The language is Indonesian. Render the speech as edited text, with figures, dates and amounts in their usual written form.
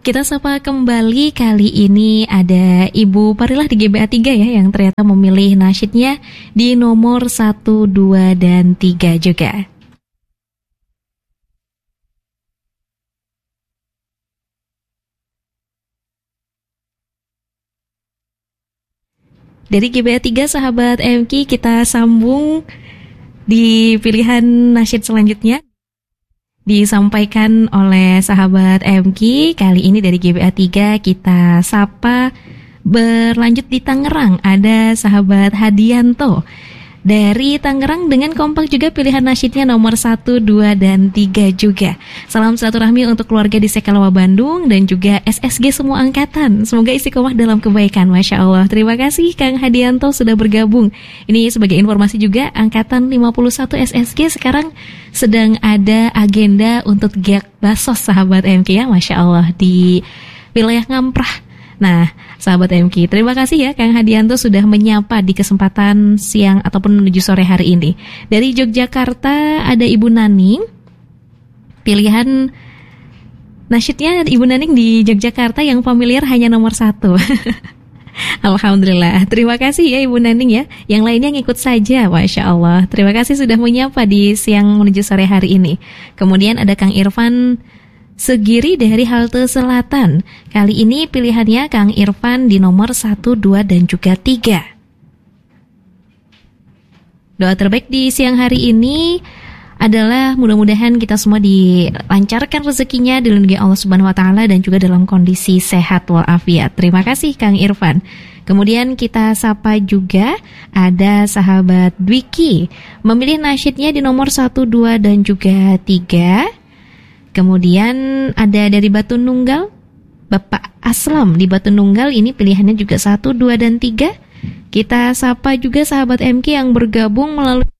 Kita sapa kembali, kali ini ada Ibu Parilah di GBA 3 ya, yang ternyata memilih nasyidnya di nomor 1, 2, dan 3 juga. Dari GBA 3 sahabat MQ, kita sambung di pilihan nasyid selanjutnya. Disampaikan oleh sahabat MQ, kali ini dari GBA 3 kita sapa berlanjut di Tangerang. Ada sahabat Hadianto dari Tangerang dengan kompak juga pilihan nasyidnya nomor 1, 2, dan 3 juga. Salam silaturahmi untuk keluarga di Sekalawa Bandung dan juga SSG semua angkatan. Semoga istiqomah dalam kebaikan, Masya Allah. Terima kasih Kang Hadianto sudah bergabung. Ini sebagai informasi juga, Angkatan 51 SSG sekarang sedang ada agenda untuk giat basos sahabat MQ ya, Masya Allah, di wilayah Ngamprah. Nah, sahabat MQ, terima kasih ya Kang Hadianto sudah menyapa di kesempatan siang ataupun menuju sore hari ini. Dari Yogyakarta ada Ibu Naning. Pilihan nasyidnya Ibu Naning di Yogyakarta yang familiar hanya nomor 1. Alhamdulillah, terima kasih ya Ibu Naning ya. Yang lainnya ngikut saja, Masya Allah. Terima kasih sudah menyapa di siang menuju sore hari ini. Kemudian ada Kang Irfan Segiri dari Halte Selatan. Kali ini pilihannya Kang Irfan di nomor 1, 2, dan juga 3. Doa terbaik di siang hari ini adalah mudah-mudahan kita semua dilancarkan rezekinya, dilindungi Allah Subhanahu wa taala dan juga dalam kondisi sehat walafiat. Terima kasih Kang Irfan. Kemudian kita sapa juga ada sahabat Dwiki, memilih nasyidnya di nomor 1, 2, dan juga 3. Kemudian ada dari Batu Nunggal, Bapak Aslam di Batu Nunggal, ini pilihannya juga 1, 2, dan 3. Kita sapa juga sahabat MQ yang bergabung melalui